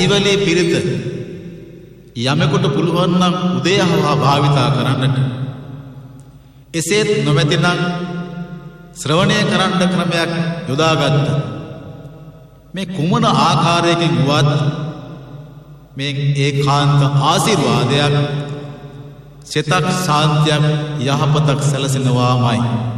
සිහිවලේ පිරිත යමෙකුට පුළුවන් නම් උදේහවා භාවිතා කරන්නට. එසේත් නොමැතිනම් ශ්‍රවණය කරන්න ක්‍රමයක් යොදාගත්ත. මේ කුමන ආකාරයකින් වුවත් මේ ඒකාන්ත ආශිර්වාදයක්, සිතක් ශාන්තියක්, යහපතක් සැලසෙනවාමයි.